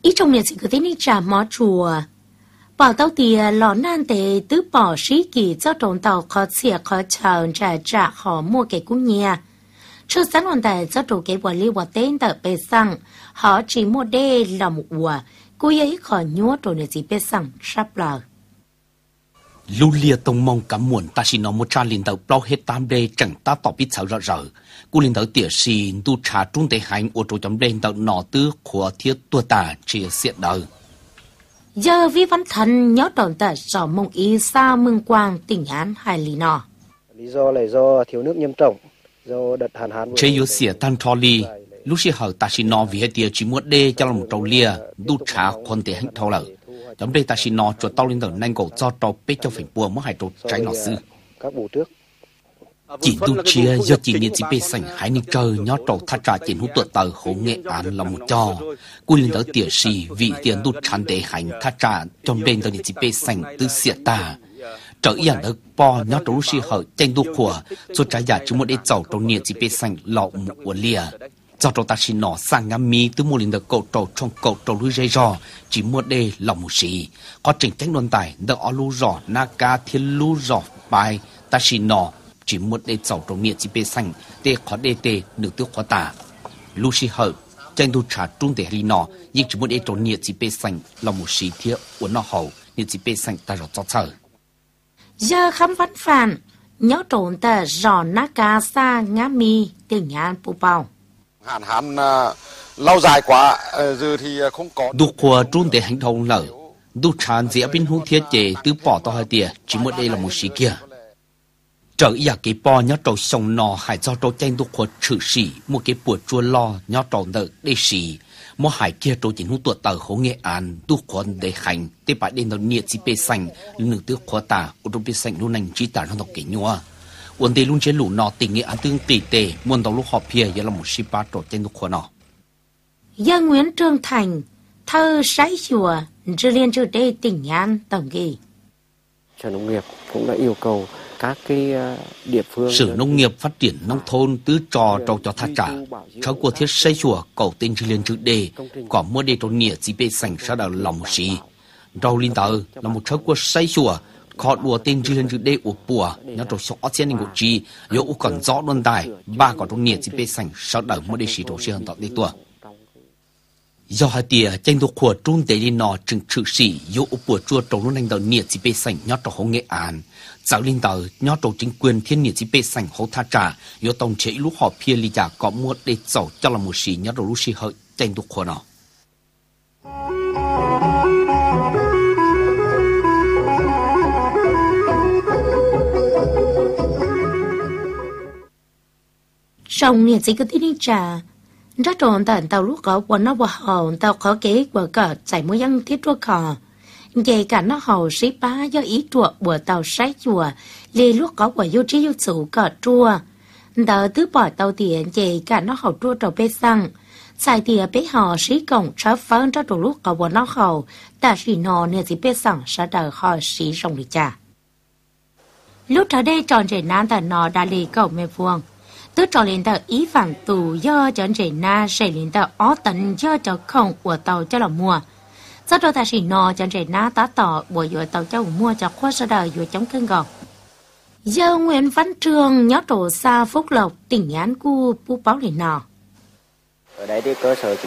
Ý trong này chỉ có thế này trả mó chùa. Bảo tàu tìa lò nan tệ tứ bỏ sĩ kỳ cho trộn tàu khó xỉa khó chờ trả khó mua cái cũng nhẹ. Trước sáng hoàn tại cho trộn cái quản lý hoạt tên tờ bê xăng, họ chỉ mua đê lòng ủa, cô ấy khó nhúa trộn để gì bê xăng sắp lờ. Lưu lia tông mong cảm muộn ta xin nó một cha linh đầu bao hết tam đê chẳng ta tỏ biết sao rõ rõ. Cô linh đầu tỉa xin tu trà trung tế hành ô trô chấm đen tàu nọ tư của thiết tua tà chia xiết đời. Giờ vi văn thần nhớ trộn tờ rõ mong ý xa mương quang tỉnh án hai lý nọ. Lý do là do thiếu nước nghiêm trọng, do đợt hạn hán. Chế yếu xỉa tan trò ly, lúc xưa hở ta xin nó vì hệ tìa chỉ muốn đê cho lòng trâu lia, tu trà con tế hành thâu lợ. Chấm đây ta xin nó cho tao lên tờ nanh cổ cho trâu bế cho phỉnh bùa mất hai trâu trái nọ sư. Các bộ trước. Chỉ tu chia do chỉ nghiên chỉ bê sành hãy nên chơi nhó trâu thắt trà trên hút tuột tờ hố nghệ án là một cho. Cô lên tờ tỉa xì vì tiền tu chán tế hành thắt trà trong đêm tờ chỉ bê sành tư xịa ta. Trở ý ảnh được bò nhó trâu lúc xì hở tranh tu khủa cho trái giả chứ một đế dầu trâu nhiệt chỉ bê sành lọ một của lìa. Do trâu ta xin nó sang ngắm mi từ mua lên được cậu trâu trong cậu trâu lưu dây rò chỉ mua đê lòng một xí có trình tránh luận tài đỡ ó lưu rò na ca thiên lưu rò bài ta xin nó chỉ mua đê dầu trâu nhiệt chỉ bê xanh đê khó đê tê được tước khó tả lưu xí hở tranh tu trả trung tệ lý nó nhưng chỉ mua đê trâu nhiệt chỉ bê xanh lòng một xí thiết uốn nó hậu nhiệt chỉ bê xanh ta rõ cho chờ Giờ khám văn phản nhớ trộn tờ rõ na ca xa ngá mi tỉnh án bù bao. Hạn hán lâu dài quá giờ thì không có đu khua trung để hành động lở đu tràn dễ bên hung thiết chế từ bỏ to hai tia chỉ một đây là một sĩ kia trở ý cái bò nhớ trâu sông nò hải do trâu tranh đu khua trừ sĩ một cái bùa chua lo nhớ trâu nợ để sĩ một hải kia trâu chính hung tuột tờ hố nghệ an đu khua để hành để bãi đền đầu nhiệt chỉ bê xanh nửa tứ khua tả ô tô bê xanh luôn nành chỉ tả nó đọc kỹ nhua vấn đề luôn chế lũ nọ tình nghĩa an tương tỷ tệ muốn đầu lúc họp phía giờ là một ship ba trộn trên lúc khó nọ. Giờ Nguyễn Trương Thành thơ sái chùa chưa liên chưa đê tỉnh An tổng kỳ. Sở Nông nghiệp cũng đã yêu cầu các cái địa phương. Sở Nông nghiệp phát triển nông thôn tứ trò trâu cho thắt trả. Cháu của thiết xây chùa cầu tên chưa liên chưa đê có mua đê trộn nghĩa chỉ bê sành ra đầu lòng một xí. Rau linh tờ là một cháu của xây chùa khó đùa tên chưa lên chữ đê ủ bùa nhớ trò xóa trên hình của chi yếu còn rõ luôn tài ba có trong nhiệt chỉ bê sành sau đợi mới đi xí trò xí hơn tọt đi tua do hai tia tranh thuộc của trung tế đi nọ chừng trừ xỉ yếu bùa chua trò luôn anh tờ nhiệt chỉ bê sành nhớ trò hậu nghệ án giáo linh tờ nhớ trò chính quyền thiên nhiệt chỉ bê sành hậu tha trả yếu tổng chế lúc họ phía lý giả có mua để dầu cho là một xí nhớ trò lúc xí hợi tranh thuộc của nó. Xong nhiệt chỉ có tí đi trà rất trộn tận tàu lúc có quần nó vào hồn tàu khó kế của cờ chạy mũi dân thiết chua khò về cả nó hầu sĩ bá do ý chuột của tàu sái chùa lê lúc có của vô trí vô chủ cờ chua tàu tứ bỏ tàu tiền về cả nó hầu chua trầu bê xăng xài tiền bê hò sĩ cổng trở phấn cho trầu lúc có của nó hầu ta sĩ nò nhiệt chỉ bê xăng sẽ đợi hò sĩ rồng đi trà lúc trở đây tròn trẻ nan tờ nò đã lì cầu mê vuông tức trò lên tờ ý phản tù do chọn trẻ na sẽ lên tờ ó tận do cho không của tàu cho là mua sau đó ta chỉ nò chọn trẻ na tá tỏ của dội tàu cho mua cho khoa sau đời dội chống cân gọt giờ Nguyễn Văn Trường nhớ trổ xa Phúc Lộc tỉnh Án cu bú báo lên nò ở đấy thì cơ sở